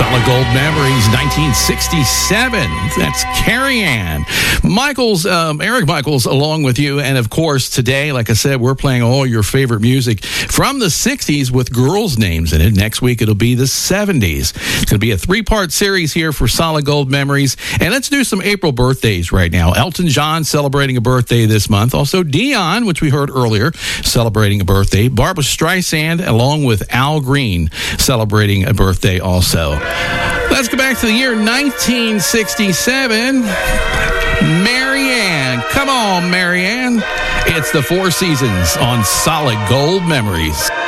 Solid Gold Memories, 1967. That's Carrie Ann. Eric Michaels, along with you. And, of course, today, like I said, we're playing all your favorite music from the 60s with girls' names in it. Next week, it'll be the 70s. It's going to be a 3-part series here for Solid Gold Memories. And let's do some April birthdays right now. Elton John celebrating a birthday this month. Also, Dion, which we heard earlier, celebrating a birthday. Barbra Streisand, along with Al Green, celebrating a birthday also. Let's go back to the year 1967. Marianne. Come on, Marianne. It's the Four Seasons on Solid Gold Memories.